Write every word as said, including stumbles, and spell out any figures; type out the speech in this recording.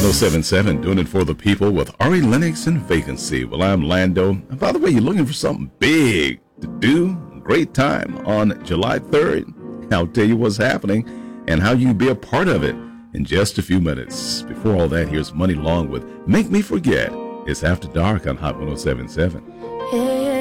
ten seventy-seven, doing it for the people with Ari Lennox and Vacancy. Well, I'm Lando. And by the way, you're looking for something big to do? Great time on July third. I'll tell you what's happening and how you can be a part of it in just a few minutes. Before all that, here's Money Long with Make Me Forget. It's After Dark on Hot ten seventy-seven. Yeah, yeah.